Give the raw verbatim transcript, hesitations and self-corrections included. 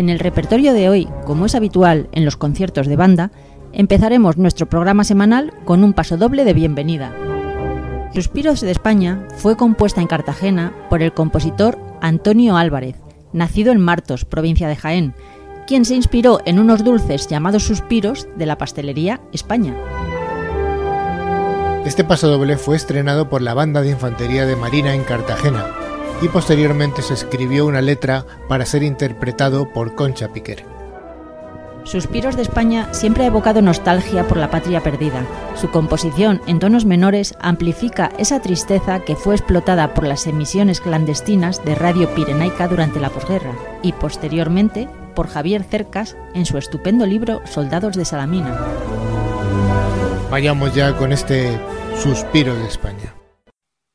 En el repertorio de hoy, como es habitual en los conciertos de banda, empezaremos nuestro programa semanal con un pasodoble de bienvenida. Suspiros de España fue compuesta en Cartagena por el compositor Antonio Álvarez, nacido en Martos, provincia de Jaén, quien se inspiró en unos dulces llamados suspiros de la pastelería España. Este pasodoble fue estrenado por la Banda de Infantería de Marina en Cartagena y posteriormente se escribió una letra para ser interpretado por Concha Piquer. Suspiros de España siempre ha evocado nostalgia por la patria perdida. Su composición en tonos menores amplifica esa tristeza que fue explotada por las emisiones clandestinas de Radio Pirenaica durante la posguerra y posteriormente por Javier Cercas en su estupendo libro Soldados de Salamina. Vayamos ya con este Suspiro de España.